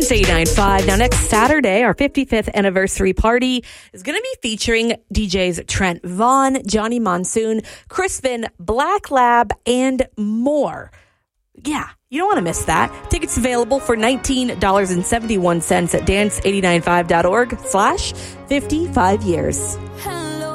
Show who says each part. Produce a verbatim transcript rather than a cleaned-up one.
Speaker 1: Dance eighty-nine point five. Now, next Saturday, our fifty-fifth anniversary party is going to be featuring D Js Trent Vaughn, Johnny Monsoon, Crispin, Black Lab, and more. Yeah, you don't want to miss that. Tickets available for nineteen dollars and seventy-one cents at dance eighty-nine point five dot org slash fifty-five years.